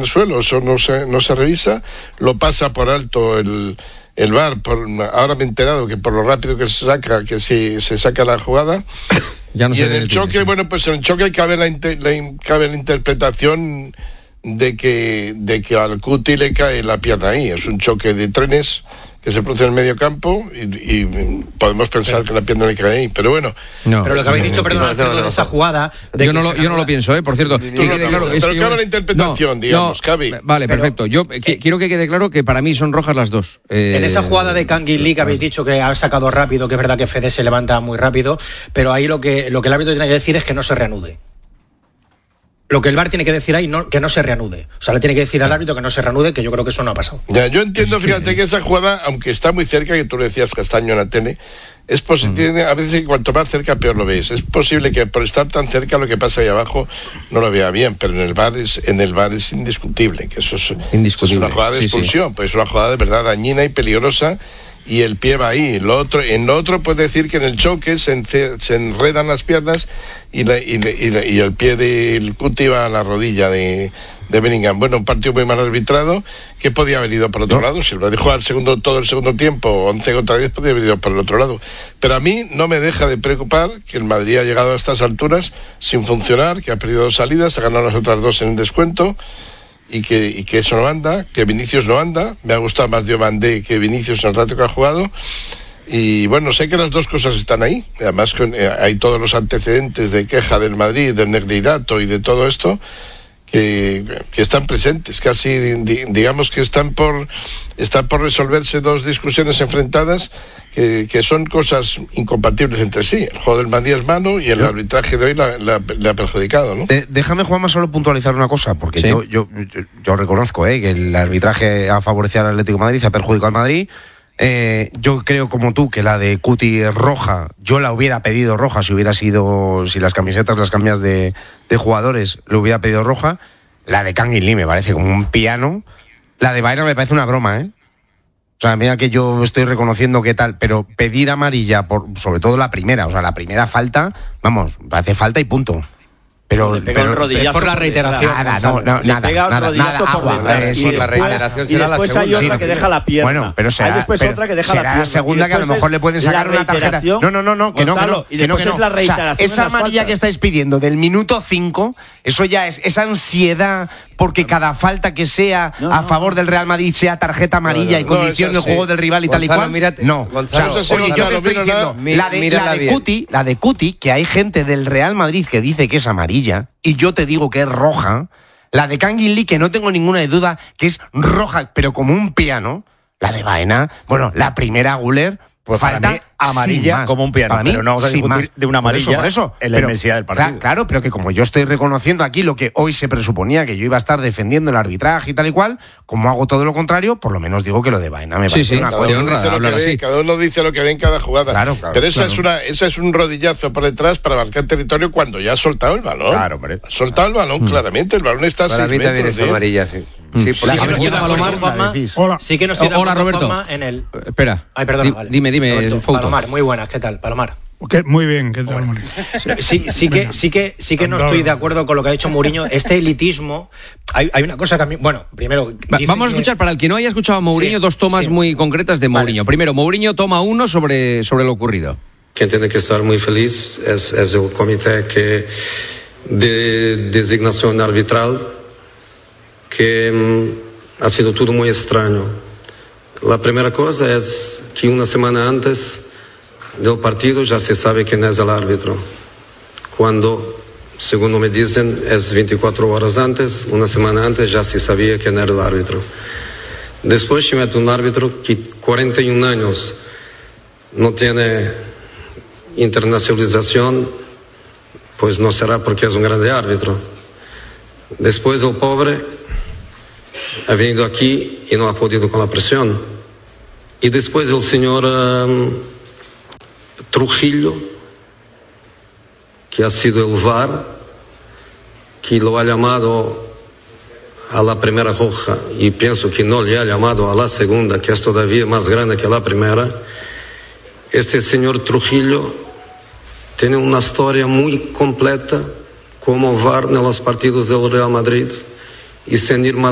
el suelo, eso no se revisa, lo pasa por alto el VAR, ahora me he enterado que por lo rápido que se saca, que si se saca la jugada, ya no y en el choque, sí. Bueno, pues en el choque cabe la interpretación de que al Cuti le cae la pierna ahí, es un choque de trenes que se produce en el medio campo y podemos pensar que la pierna le cae ahí, pero bueno. No. Pero lo que habéis dicho, perdón, Alfredo, de esa jugada... Yo no lo pienso, por cierto. Pero cabe la interpretación, digamos, cabe. Vale, perfecto. Yo quiero que quede claro que para mí son rojas las dos. En esa jugada de Kangin Lee que habéis dicho que ha sacado rápido, que es verdad que Fede se levanta muy rápido, pero ahí lo que el árbitro tiene que decir es que no se reanude. Lo que el VAR tiene que decir ahí, que no se reanude. O sea, le tiene que decir al árbitro que no se reanude, que yo creo que eso no ha pasado. Ya, yo entiendo, fíjate que esa jugada, aunque está muy cerca, que tú le decías Castaño en la tele, es posible, a veces cuanto más cerca peor lo ves. Es posible que por estar tan cerca lo que pasa ahí abajo no lo vea bien, pero en el VAR es indiscutible, que eso es una jugada de expulsión, pues es una jugada de verdad dañina y peligrosa. Y el pie va ahí. En lo otro puede decir que en el choque se enredan las piernas y el pie del Cuti va a la rodilla de Bellingham. Bueno, un partido muy mal arbitrado, que podía haber ido por otro lado. Si lo dejó todo el segundo tiempo, 11 contra 10, podía haber ido por el otro lado. Pero a mí no me deja de preocupar que el Madrid ha llegado a estas alturas sin funcionar, que ha perdido 2 salidas, ha ganado las otras 2 en el descuento. Y que eso no anda, que Vinicius no anda. Me ha gustado más Diomandé que Vinicius en el rato que ha jugado. Y bueno, sé que las dos cosas están ahí. Además, hay todos los antecedentes de queja del Madrid, del Negreirato y de todo esto que están presentes. Casi, digamos que están por resolverse 2 discusiones enfrentadas que son cosas incompatibles entre sí. El juego del Madrid es malo y el arbitraje de hoy le ha perjudicado, ¿no? Déjame, Juanma, solo puntualizar una cosa, porque sí. yo reconozco que el arbitraje ha favorecido al Atlético de Madrid, ha perjudicado al Madrid. Yo creo como tú que la de Cuti roja, yo la hubiera pedido roja si las camisetas las cambias de jugadores, le hubiera pedido roja. La de Kangin Lee me parece como un piano. La de Baena me parece una broma, O sea, mira que yo estoy reconociendo que tal, pero pedir amarilla sobre todo la primera falta, vamos, parece falta y punto. Pero el rodillazo por la reiteración. Nada, agua. Sí, la reiteración será la segunda. Y después hay otra que deja la pierna. Bueno, pero hay después otra que deja la pierna. Será la segunda que a lo mejor le pueden sacar una tarjeta. No, que no. Y después es la reiteración. O sea, esa amarilla que estáis pidiendo del minuto 5, eso ya es esa ansiedad porque cada falta que sea a favor del Real Madrid sea tarjeta amarilla y condicione el juego del rival y tal y cual. No, oye, yo te estoy diciendo, la de Cuti, que hay gente del Real Madrid que dice que es amarilla, y yo te digo que es roja. La de Kangin Lee, que no tengo ninguna duda que es roja, pero como un piano. La de Baena, bueno, la primera Güler, pues falta para mí, amarilla como un piano, pero no vamos a discutir de una amarilla por eso, en la inmensidad del partido. Claro, pero que como yo estoy reconociendo aquí lo que hoy se presuponía, que yo iba a estar defendiendo el arbitraje y tal y cual, como hago todo lo contrario, por lo menos digo que lo de Baena me parece una cosa. Cada uno dice lo que ve en cada jugada. Claro, pero esa es un rodillazo por detrás para marcar territorio cuando ya ha soltado el balón. Claro, hombre. Ha soltado el balón, claramente. El balón está a 6 metros. Para mí también es amarilla, sí. Sí, que no estoy de acuerdo Juanma en el... Espera. Ay, perdón. Dime, Palomar, muy buenas, ¿qué tal, Palomar? Muy bien, ¿qué tal? Bueno. Sí que no estoy de acuerdo con lo que ha dicho Mourinho. Este elitismo, hay una cosa que a mí... Bueno, primero... Vamos a escuchar, para el que no haya escuchado a Mourinho, 2 tomas muy concretas de Mourinho. Vale. Primero, Mourinho toma 1 sobre lo ocurrido. Quien tiene que estar muy feliz es el comité de designación arbitral, que ha sido todo muy extraño. La primera cosa es que una semana antes del partido ya se sabe quién es el árbitro. Cuando, según me dicen, es 24 horas antes, una semana antes ya se sabía quién era el árbitro. Después se mete un árbitro que 41 años no tiene internacionalización, pues no será porque es un grande árbitro. Después el pobre ha venido aquí y no ha podido con la presión. Y después el señor Trujillo, que ha sido el VAR, que lo ha llamado a la primera roja y pienso que no le ha llamado a la segunda, que es todavía más grande que la primera. Este señor Trujillo tiene una historia muy completa como VAR en los partidos del Real Madrid y sin ir más